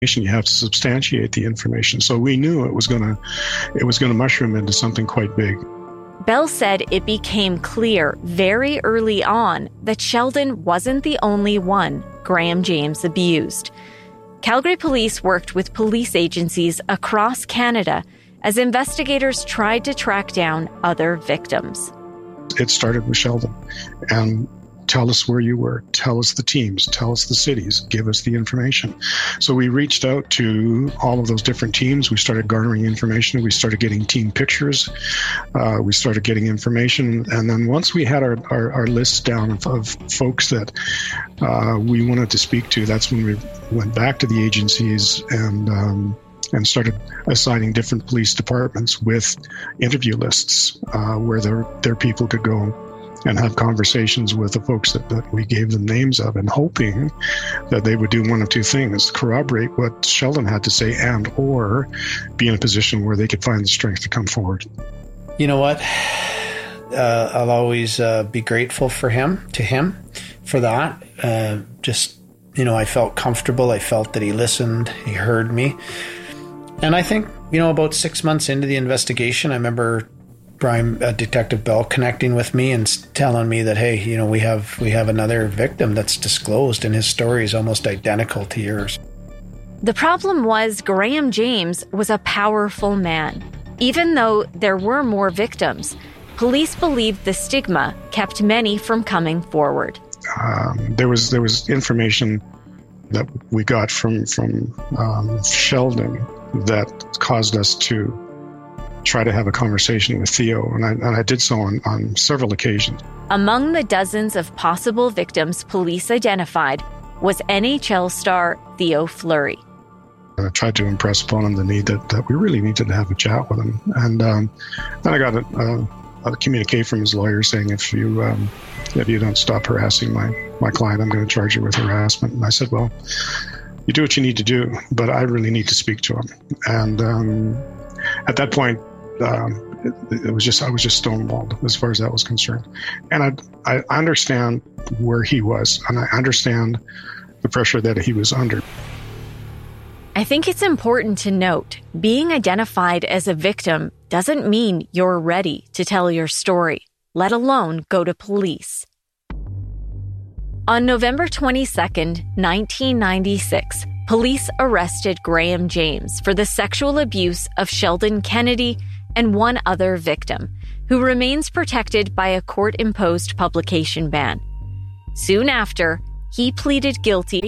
You have to substantiate the information. So we knew it was going to mushroom into something quite big. Bell said it became clear very early on that Sheldon wasn't the only one Graham James abused. Calgary police worked with police agencies across Canada as investigators tried to track down other victims. It started with Sheldon. And tell us where you were. Tell us the teams. Tell us the cities. Give us the information. So we reached out to all of those different teams. We started garnering information. We started getting team pictures. We started getting information. And then once we had our list down of folks that we wanted to speak to, that's when we went back to the agencies and started assigning different police departments with interview lists where their people could go and have conversations with the folks that we gave them names of, and hoping that they would do one of two things: corroborate what Sheldon had to say and or be in a position where they could find the strength to come forward. You know what? I'll always be grateful to him for that. I felt comfortable. I felt that he listened. He heard me. And I think, about 6 months into the investigation, I remember Detective Bell connecting with me and telling me that, hey, we have another victim that's disclosed, and his story is almost identical to yours. The problem was Graham James was a powerful man. Even though there were more victims, police believed the stigma kept many from coming forward. There was information that we got from Sheldon that caused us to try to have a conversation with Theo, and I did so on several occasions. Among the dozens of possible victims police identified was NHL star Theo Fleury. I tried to impress upon him the need that we really needed to have a chat with him. And then I got a communique from his lawyer saying, if you don't stop harassing my client, I'm going to charge you with harassment. And I said, well, you do what you need to do, but I really need to speak to him. And at that point, I was just stonewalled as far as that was concerned. And I understand where he was, and I understand the pressure that he was under. I think it's important to note, being identified as a victim doesn't mean you're ready to tell your story, let alone go to police. On November 22nd, 1996, police arrested Graham James for the sexual abuse of Sheldon Kennedy and one other victim, who remains protected by a court-imposed publication ban. Soon after, he pleaded guilty